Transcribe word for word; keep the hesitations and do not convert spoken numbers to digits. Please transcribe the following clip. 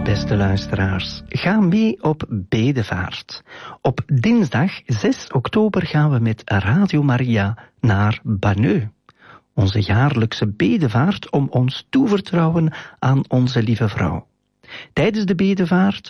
beste luisteraars. Ga mee op bedevaart. Op dinsdag zes oktober gaan we met Radio Maria naar Banneux. Onze jaarlijkse bedevaart om ons toevertrouwen aan onze lieve vrouw. Tijdens de bedevaart